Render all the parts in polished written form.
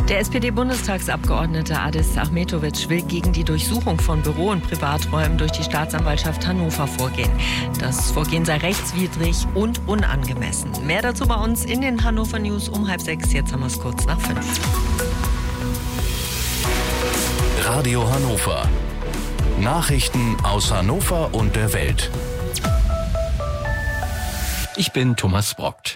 Der SPD-Bundestagsabgeordnete Adis Ahmetović will gegen die Durchsuchung von Büro- und Privaträumen durch die Staatsanwaltschaft Hannover vorgehen. Das Vorgehen sei rechtswidrig und unangemessen. Mehr dazu bei uns in den Hannover News um 5:30. Jetzt haben wir es kurz nach 5. Radio Hannover. Nachrichten aus Hannover und der Welt. Ich bin Thomas Brockt.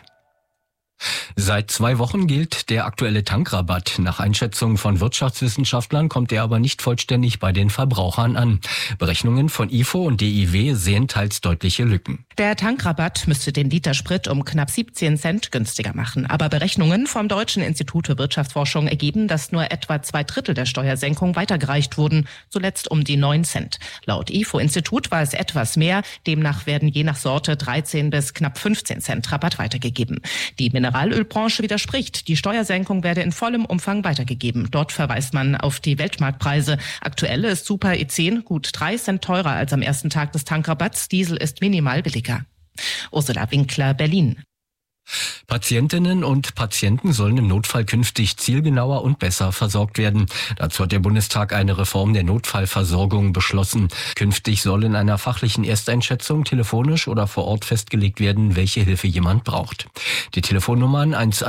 Seit 2 Wochen gilt der aktuelle Tankrabatt. Nach Einschätzung von Wirtschaftswissenschaftlern kommt er aber nicht vollständig bei den Verbrauchern an. Berechnungen von IFO und DIW sehen teils deutliche Lücken. Der Tankrabatt müsste den Liter Sprit um knapp 17 Cent günstiger machen. Aber Berechnungen vom Deutschen Institut für Wirtschaftsforschung ergeben, dass nur etwa 2/3 der Steuersenkung weitergereicht wurden, zuletzt um die 9 Cent. Laut IFO-Institut war es etwas mehr. Demnach werden je nach Sorte 13 bis knapp 15 Cent Rabatt weitergegeben. Die Mineralölbranche widerspricht. Die Steuersenkung werde in vollem Umfang weitergegeben. Dort verweist man auf die Weltmarktpreise. Aktuell ist Super E10 gut 3 Cent teurer als am ersten Tag des Tankrabatts. Diesel ist minimal billiger. Ursula Winkler, Berlin. Patientinnen und Patienten sollen im Notfall künftig zielgenauer und besser versorgt werden. Dazu hat der Bundestag eine Reform der Notfallversorgung beschlossen. Künftig soll in einer fachlichen Ersteinschätzung telefonisch oder vor Ort festgelegt werden, welche Hilfe jemand braucht. Die Telefonnummern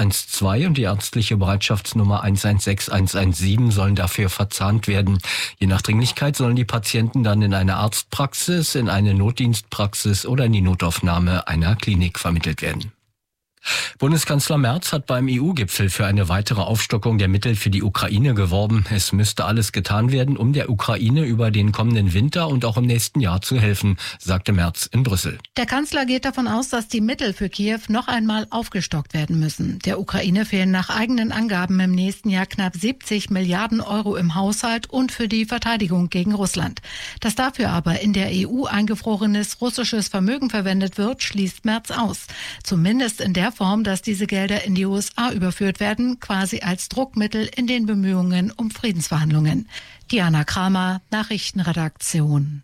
112 und die ärztliche Bereitschaftsnummer 116 117 sollen dafür verzahnt werden. Je nach Dringlichkeit sollen die Patienten dann in eine Arztpraxis, in eine Notdienstpraxis oder in die Notaufnahme einer Klinik vermittelt werden. Bundeskanzler Merz hat beim EU-Gipfel für eine weitere Aufstockung der Mittel für die Ukraine geworben. Es müsste alles getan werden, um der Ukraine über den kommenden Winter und auch im nächsten Jahr zu helfen, sagte Merz in Brüssel. Der Kanzler geht davon aus, dass die Mittel für Kiew noch einmal aufgestockt werden müssen. Der Ukraine fehlen nach eigenen Angaben im nächsten Jahr knapp 70 Milliarden Euro im Haushalt und für die Verteidigung gegen Russland. Dass dafür aber in der EU eingefrorenes russisches Vermögen verwendet wird, schließt Merz aus. Zumindest in der Form, dass diese Gelder in die USA überführt werden, quasi als Druckmittel in den Bemühungen um Friedensverhandlungen. Diana Kramer, Nachrichtenredaktion.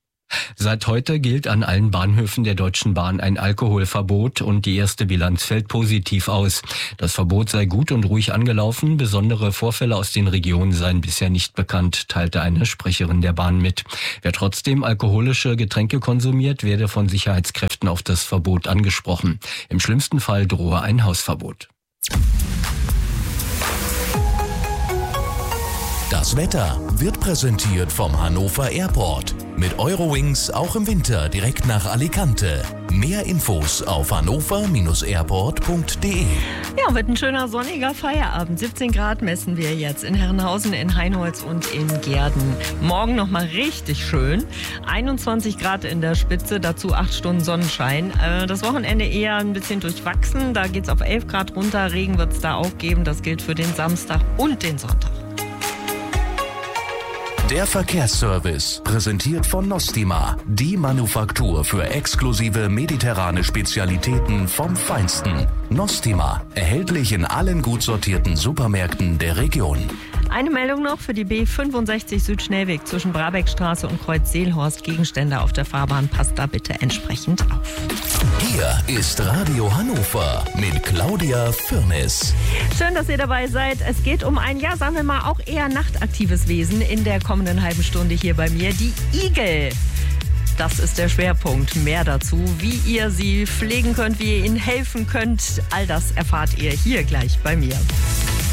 Seit heute gilt an allen Bahnhöfen der Deutschen Bahn ein Alkoholverbot und die erste Bilanz fällt positiv aus. Das Verbot sei gut und ruhig angelaufen, besondere Vorfälle aus den Regionen seien bisher nicht bekannt, teilte eine Sprecherin der Bahn mit. Wer trotzdem alkoholische Getränke konsumiert, werde von Sicherheitskräften auf das Verbot angesprochen. Im schlimmsten Fall drohe ein Hausverbot. Das Wetter wird präsentiert vom Hannover Airport. Mit Eurowings auch im Winter direkt nach Alicante. Mehr Infos auf hannover-airport.de. Ja, wird ein schöner sonniger Feierabend. 17 Grad messen wir jetzt in Herrenhausen, in Heinholz und in Gehrden. Morgen nochmal richtig schön. 21 Grad in der Spitze, dazu 8 Stunden Sonnenschein. Das Wochenende eher ein bisschen durchwachsen. Da geht's auf 11 Grad runter. Regen wird es da auch geben. Das gilt für den Samstag und den Sonntag. Der Verkehrsservice, präsentiert von Nostima, die Manufaktur für exklusive mediterrane Spezialitäten vom Feinsten. Nostima, erhältlich in allen gut sortierten Supermärkten der Region. Eine Meldung noch für die B65 Südschnellweg zwischen Brabeckstraße und Kreuz Seelhorst. Gegenstände auf der Fahrbahn, passt da bitte entsprechend auf. Hier ist Radio Hannover mit Claudia Firnis. Schön, dass ihr dabei seid. Es geht um ein, ja, sagen wir mal, auch eher nachtaktives Wesen in der kommenden halben Stunde hier bei mir, die Igel. Das ist der Schwerpunkt. Mehr dazu, wie ihr sie pflegen könnt, wie ihr ihnen helfen könnt, all das erfahrt ihr hier gleich bei mir.